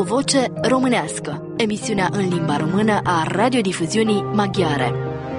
O voce românească, emisiunea în limba română a radiodifuziunii maghiare.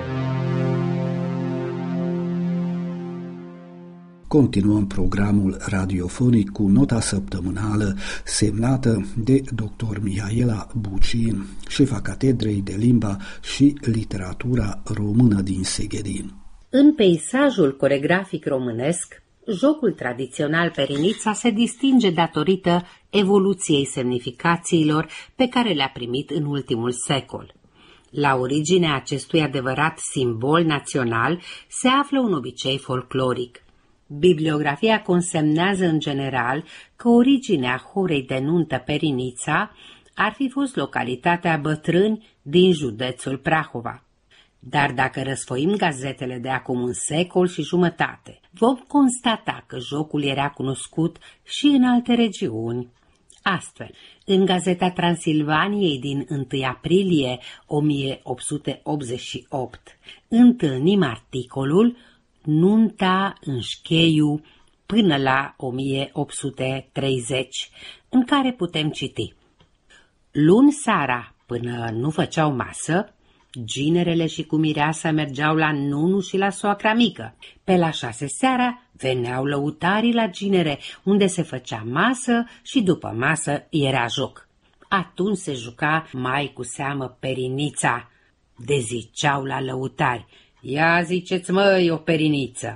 Continuăm programul radiofonic cu nota săptămânală semnată de dr. Mihaela Bucin, șefa Catedrei de Limba și Literatura Română din Seghedin. În peisajul coregrafic românesc, jocul tradițional Perinița se distinge datorită evoluției semnificațiilor pe care le-a primit în ultimul secol. La originea acestui adevărat simbol național se află un obicei folcloric. Bibliografia consemnează în general că originea horei de nuntă Perinița ar fi fost localitatea Bătrâni din județul Prahova. Dar dacă răsfoim gazetele de acum un secol și jumătate, vom constata că jocul era cunoscut și în alte regiuni. Astfel, în Gazeta Transilvaniei din 1 aprilie 1888 întâlnim articolul Nunta în Șcheiu până la 1830, în care putem citi: luni seara, până nu făceau masă, ginerele și cu mireasa mergeau la nunu și la soacra mică. Pe la 6 seara veneau lăutarii la ginere, unde se făcea masă și după masă era joc. Atunci se juca mai cu seamă Perinița. De ziceau la lăutari: ia ziceți măi o periniță.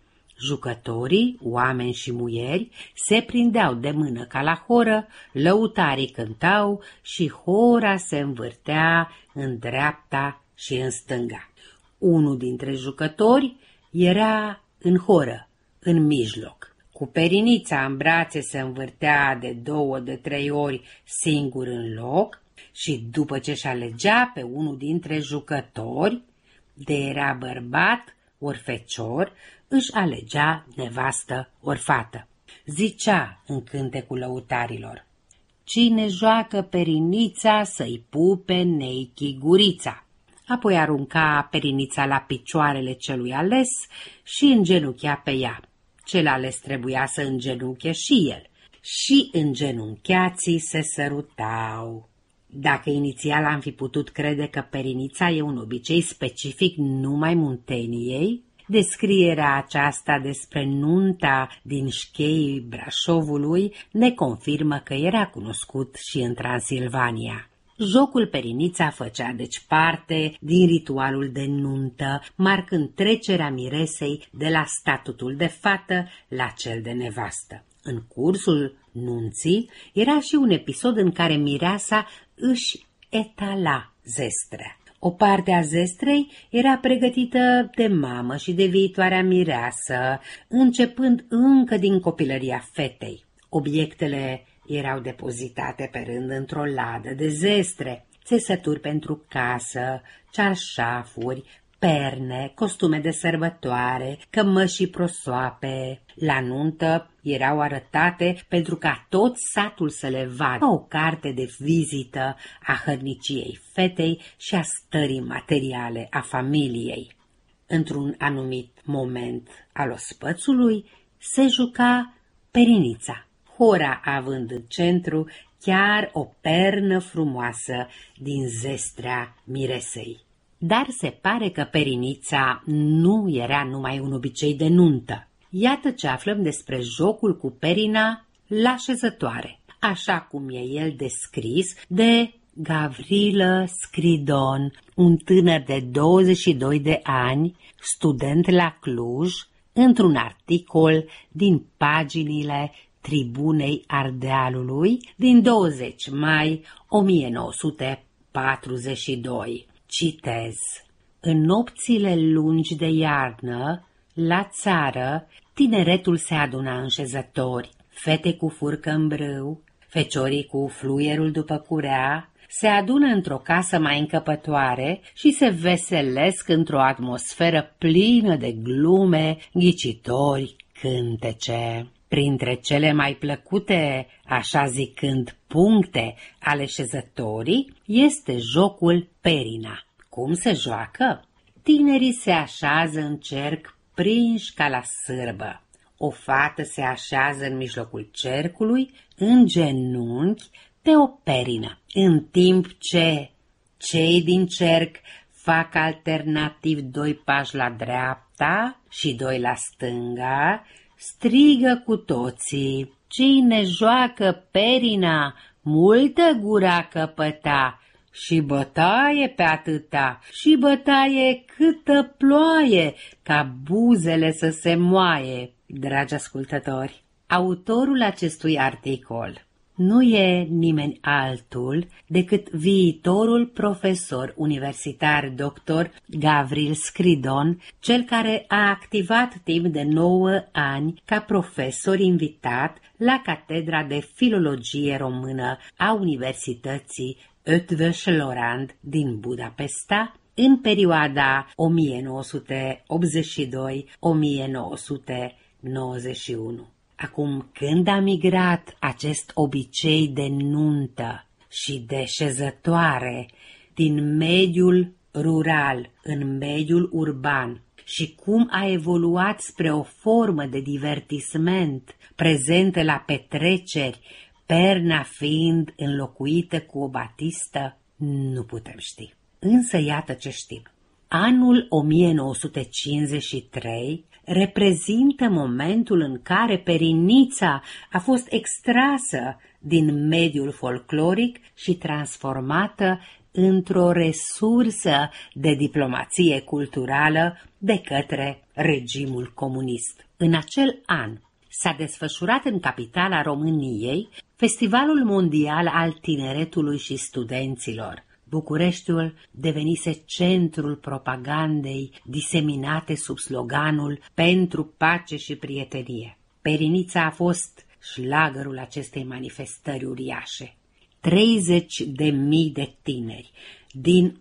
Jucătorii, oameni și muieri, se prindeau de mână ca la horă, lăutarii cântau și hora se învârtea în dreapta și în stânga. Unul dintre jucători era în horă, în mijloc. Cu perinița în brațe se învârtea de 2-3 ori singur în loc și după ce și alegea pe unul dintre jucători, de era bărbat ori fecior, își alegea nevastă ori fată. Zicea în cântecul lăutarilor: cine joacă Perinița să-i pupe neichi gurița. Apoi arunca Perinița la picioarele celui ales și îngenuchea pe ea. Cel ales trebuia să îngenuche și el. Și îngenuncheații se sărutau. Dacă inițial am fi putut crede că Perinița e un obicei specific numai Munteniei, descrierea aceasta despre nunta din Șcheii Brașovului ne confirmă că era cunoscut și în Transilvania. Jocul Perinița făcea deci parte din ritualul de nuntă, marcând trecerea miresei de la statutul de fată la cel de nevastă. În cursul nunții era și un episod în care mireasa își etala zestrea. O parte a zestrei era pregătită de mamă și de viitoarea mireasă, începând încă din copilăria fetei. Obiectele erau depozitate pe rând într-o ladă de zestre, țesături pentru casă, cearșafuri, perne, costume de sărbătoare, cămăși și prosoape. La nuntă erau arătate pentru ca tot satul să le vadă, o carte de vizită a hărniciei fetei și a stării materiale a familiei. Într-un anumit moment al ospățului se juca Perinița, hora având în centru chiar o pernă frumoasă din zestrea miresei. Dar se pare că Perinița nu era numai un obicei de nuntă. Iată ce aflăm despre jocul cu perina la șezătoare, așa cum e el descris de Gavrilă Scridon, un tânăr de 22 de ani, student la Cluj, într-un articol din paginile Tribunei Ardealului din 20 mai 1942. Citez: în nopțile lungi de iarnă, la țară, tineretul se aduna în șezători, fete cu furcă în brâu, feciorii cu fluierul după curea, se adună într-o casă mai încăpătoare și se veselesc într-o atmosferă plină de glume, ghicitori, cântece. Printre cele mai plăcute, așa zicând, puncte ale șezătorii, este jocul Perina. Cum se joacă? Tinerii se așează în cerc prinși ca la sârbă. O fată se așează în mijlocul cercului, în genunchi, de o perină, în timp ce cei din cerc fac alternativ 2 pași la dreapta și 2 la stânga, strigă cu toții: cine joacă perina, multă gura căpăta, și bătaie pe atâta, și bătaie câtă ploaie, ca buzele să se moaie. Dragi ascultători, autorul acestui articol nu e nimeni altul decât viitorul profesor universitar dr. Gavril Skridon, cel care a activat timp de 9 ani ca profesor invitat la Catedra de Filologie Română a Universității Eötvös Loránd din Budapesta în perioada 1982-1991. Acum, când a migrat acest obicei de nuntă și de șezătoare din mediul rural în mediul urban și cum a evoluat spre o formă de divertisment prezentă la petreceri, perna fiind înlocuită cu o batistă, nu putem ști. Însă iată ce știm. Anul 1953 reprezintă momentul în care perinița a fost extrasă din mediul folcloric și transformată într-o resursă de diplomație culturală de către regimul comunist. În acel an s-a desfășurat în capitala României Festivalul Mondial al Tineretului și Studenților. Bucureștiul devenise centrul propagandei diseminate sub sloganul Pentru pace și prietenie. Perinița a fost șlagărul acestei manifestări uriașe. 30.000 de tineri din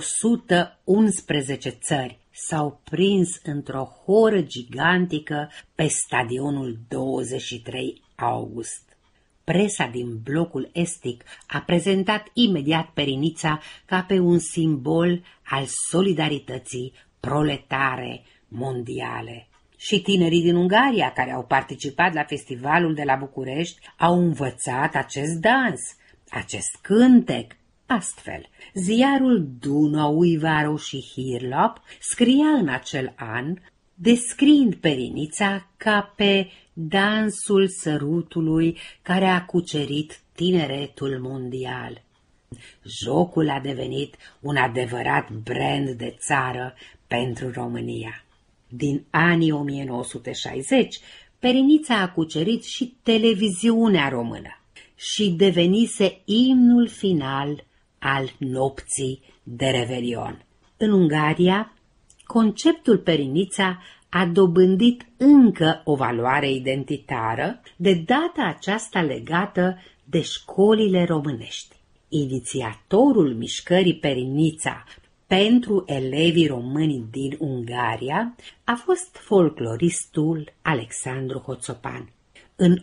111 țări s-au prins într-o horă gigantică pe stadionul 23 august. Presa din blocul estic a prezentat imediat perinița ca pe un simbol al solidarității proletare mondiale. Și tinerii din Ungaria care au participat la festivalul de la București au învățat acest dans, acest cântec. Astfel, ziarul Dunaújvárosi și Hírlap scria în acel an, descriind perinița ca pe dansul sărutului care a cucerit tineretul mondial. Jocul a devenit un adevărat brand de țară pentru România. Din anii 1960, perinița a cucerit și televiziunea română și devenise imnul final al nopții de Revelion. În Ungaria, conceptul perinița a dobândit încă o valoare identitară, de data aceasta legată de școlile românești. Inițiatorul mișcării Perinița pentru elevii români din Ungaria a fost folcloristul Alexandru Hoțopan. În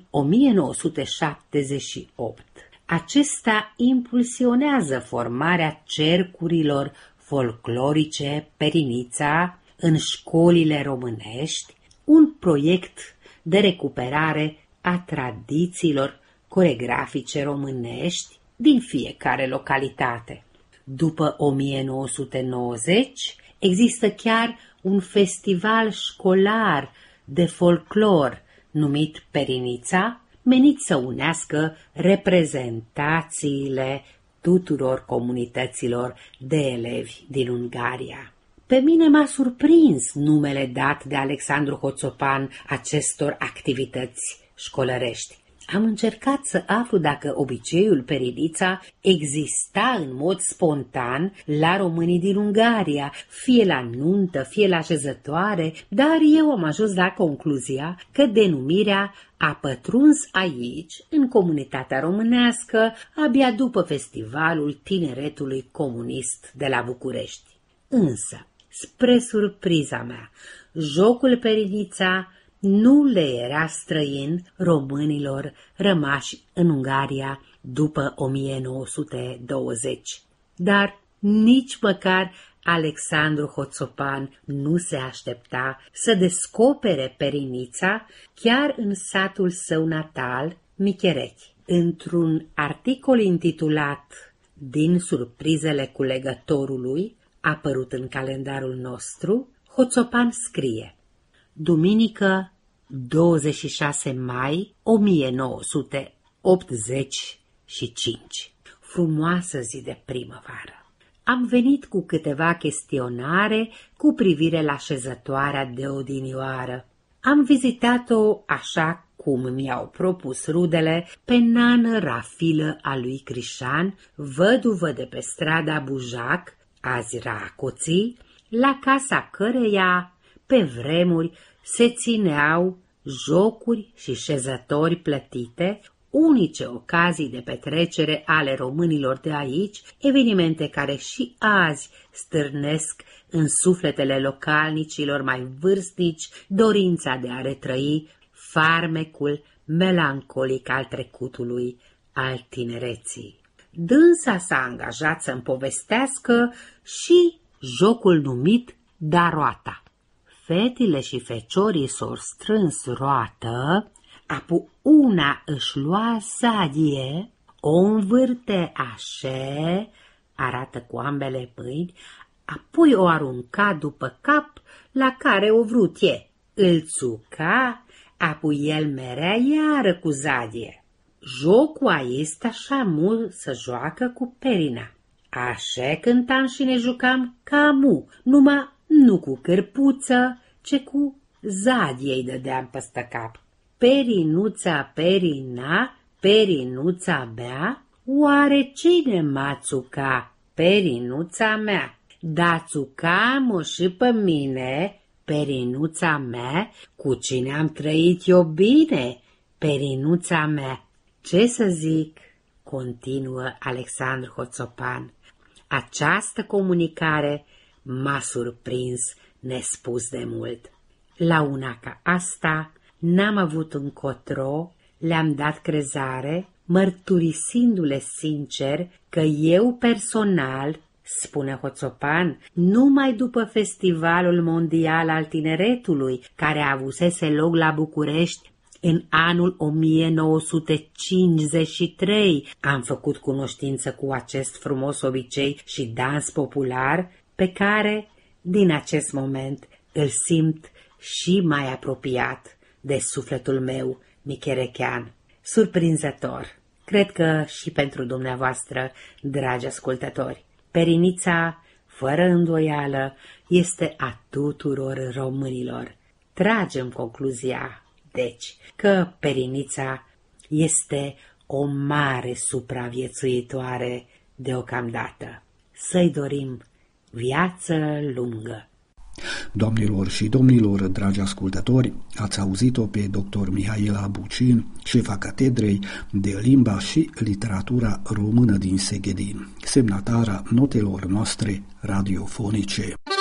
1978, acesta impulsionează formarea cercurilor folclorice Perinița în școlile românești, un proiect de recuperare a tradițiilor coregrafice românești din fiecare localitate. După 1990 există chiar un festival școlar de folclor numit Perinița, menit să unească reprezentațiile tuturor comunităților de elevi din Ungaria. Pe mine m-a surprins numele dat de Alexandru Hoțopan acestor activități școlărești. Am încercat să aflu dacă obiceiul Perinița exista în mod spontan la românii din Ungaria, fie la nuntă, fie la șezătoare, dar eu am ajuns la concluzia că denumirea a pătruns aici, în comunitatea românească, abia după festivalul tineretului comunist de la București. Însă, spre surpriza mea, jocul Perinița nu le era străin românilor rămași în Ungaria după 1920. Dar nici măcar Alexandru Hoțopan nu se aștepta să descopere Perinița chiar în satul său natal, Micherechi. Într-un articol intitulat Din surprizele culegătorului, apărut în calendarul nostru, Hoțopan scrie: duminică 26 mai 1985. Frumoasă zi de primăvară. Am venit cu câteva chestionare cu privire la șezătoarea de odinioară. Am vizitat-o așa cum mi-au propus rudele pe nană Rafilă a lui Crișan, văduvă de pe strada Bujac, azi Racoții, la casa căreia, pe vremuri, se țineau jocuri și șezători plătite, unice ocazii de petrecere ale românilor de aici, evenimente care și azi stârnesc în sufletele localnicilor mai vârstnici dorința de a retrăi farmecul melancolic al trecutului, al tinereții. Dânsa s-a angajat să-mi povestească și jocul numit Daroata. Fetile și feciorii s-or strâns roată, apu una își lua zadie, o învârte așa, arată cu ambele mâini, apoi o arunca după cap, la care o vrut e. Îl țuca, apoi el merea iară cu zadie. Jocul este așa mult să joacă cu perina. Așa cântam și ne jucam ca mu, numai nu cu cârpuță, ce cu zadie-i dădeam păstă cap. Perinuța, perina, perinuța mea, oare cine m-a țuca? Perinuța mea. Da țuca-mă și pe mine, perinuța mea, cu cine am trăit eu bine, perinuța mea. Ce să zic, continuă Alexandru Hoțopan, această comunicare m-a surprins nespus de mult. La una ca asta n-am avut încotro, le-am dat crezare, mărturisindu-le sincer că eu personal, spune Hoțopan, numai după Festivalul Mondial al Tineretului, care avusese loc la București în anul 1953, am făcut cunoștință cu acest frumos obicei și dans popular, pe care, din acest moment, îl simt și mai apropiat de sufletul meu micherechean. Surprinzător, cred că și pentru dumneavoastră, dragi ascultători. Perinița, fără îndoială, este a tuturor românilor. Tragem concluzia, deci, că perinița este o mare supraviețuitoare deocamdată. Să-i dorim viață lungă. Doamnelor și domnilor, dragi ascultători, ați auzit-o pe dr. Mihaela Bucin, șefa catedrei de limba și literatura română din Seghedin, semnatara notelor noastre radiofonice.